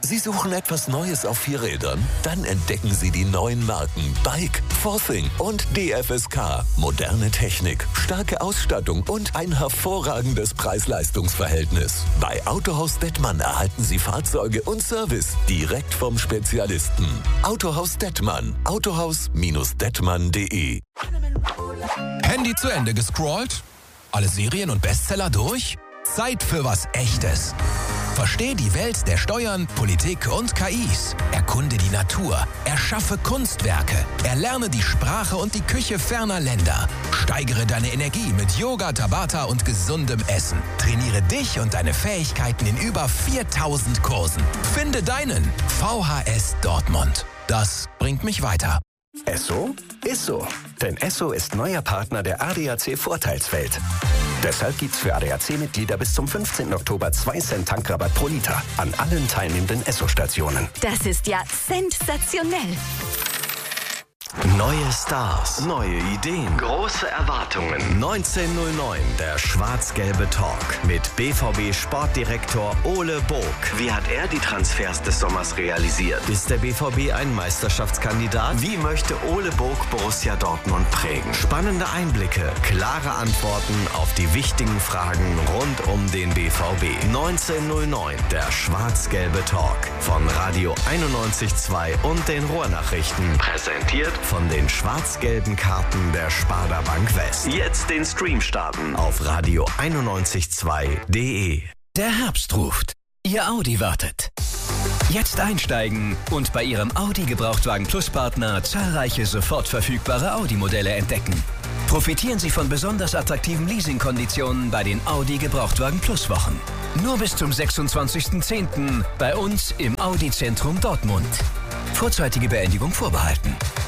Sie suchen etwas Neues auf Vierrädern? Dann entdecken Sie die neuen Marken Bike, Forthing und DFSK. Moderne Technik, starke Ausstattung und ein hervorragendes Preis-Leistungs-Verhältnis. Bei Autohaus Dettmann erhalten Sie Fahrzeuge und Service direkt vom Spezialisten. Autohaus Dettmann. Autohaus-dettmann.de. Handy zu Ende gescrollt? Alle Serien und Bestseller durch? Zeit für was Echtes. Versteh die Welt der Steuern, Politik und KIs. Erkunde die Natur. Erschaffe Kunstwerke. Erlerne die Sprache und die Küche ferner Länder. Steigere deine Energie mit Yoga, Tabata und gesundem Essen. Trainiere dich und deine Fähigkeiten in über 4000 Kursen. Finde deinen VHS Dortmund. Das bringt mich weiter. Esso ist so. Denn Esso ist neuer Partner der ADAC Vorteilswelt. Deshalb gibt's für ADAC-Mitglieder bis zum 15. Oktober 2 Cent Tankrabatt pro Liter an allen teilnehmenden Esso-Stationen. Das ist ja sensationell. Neue Stars, neue Ideen, große Erwartungen. 1909, der schwarz-gelbe Talk mit BVB-Sportdirektor Ole Bog. Wie hat er die Transfers des Sommers realisiert? Ist der BVB ein Meisterschaftskandidat? Wie möchte Ole Bog Borussia Dortmund prägen? Spannende Einblicke, klare Antworten auf die wichtigen Fragen rund um den BVB. 1909, der schwarz-gelbe Talk von Radio 91.2 und den Ruhrnachrichten. Präsentiert von den schwarz-gelben Karten der Sparda Bank West. Jetzt den Stream starten auf radio912.de. Der Herbst ruft. Ihr Audi wartet. Jetzt einsteigen und bei Ihrem Audi Gebrauchtwagen Plus Partner zahlreiche sofort verfügbare Audi-Modelle entdecken. Profitieren Sie von besonders attraktiven Leasingkonditionen bei den Audi Gebrauchtwagen Plus Wochen. Nur bis zum 26.10. bei uns im Audi Zentrum Dortmund. Vorzeitige Beendigung vorbehalten.